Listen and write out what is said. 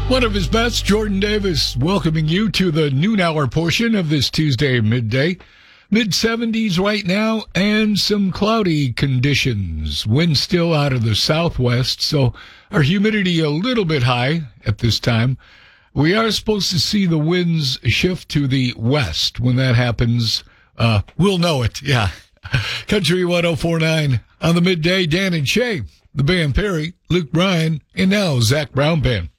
One of his best, Jordan Davis, welcoming you to the noon hour portion of this Tuesday midday. Mid-70s right now and some cloudy conditions. Wind still out of the southwest, so our humidity a little bit high at this time. We are supposed to see the winds shift to the west. When that happens, we'll know it. Yeah. Country 104.9 on the midday. Dan and Shay, the band Perry, Luke Bryan, and now Zach Brown Band.